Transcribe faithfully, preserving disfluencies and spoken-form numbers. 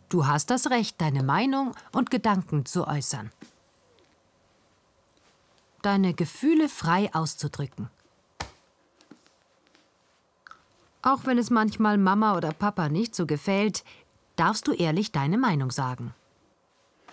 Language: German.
Du hast das Recht, deine Meinung und Gedanken zu äußern. Deine Gefühle frei auszudrücken. Auch wenn es manchmal Mama oder Papa nicht so gefällt, darfst du ehrlich deine Meinung sagen.